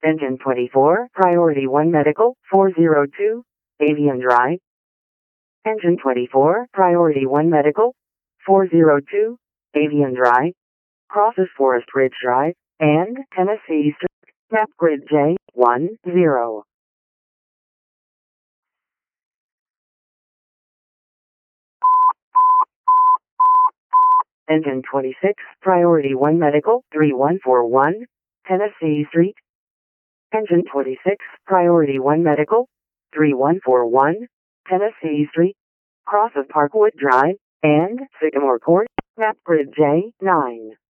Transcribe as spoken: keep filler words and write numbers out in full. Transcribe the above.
Engine twenty-four, Priority one Medical, four oh two, Avian Drive. Engine twenty-four, Priority one Medical, four oh two, Avian Drive, crosses Forest Ridge Drive, and Tennessee Street, map grid J ten. Engine twenty-six, Priority one Medical, three one four one, Tennessee Street. Engine twenty-six, Priority one Medical, three one four one, Tennessee Street, cross of Parkwood Drive, and Sycamore Court, map grid J nine.